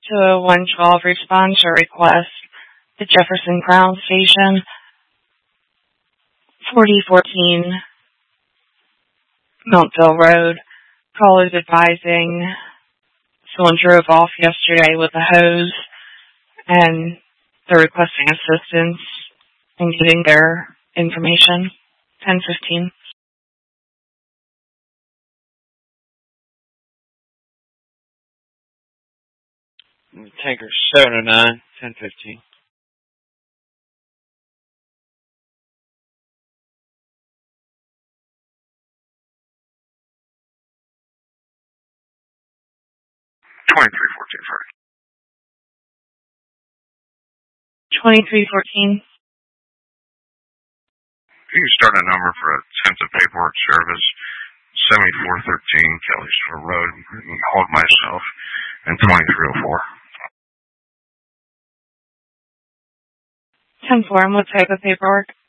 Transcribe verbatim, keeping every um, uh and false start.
to a one twelve respond to a request. The Jefferson Crown Station, forty fourteen Mountville Road. Call is advising someone drove off yesterday with a hose and they're requesting assistance in getting their information. ten fifteen. Tanker seven oh nine, ten fifteen. twenty-three fourteen, sorry. twenty-three fourteen. You can start a number for a attempt at paperwork service, seventy-four thirteen Kelly Store Road, called myself, and twenty-three oh four. ten four, and what type of paperwork?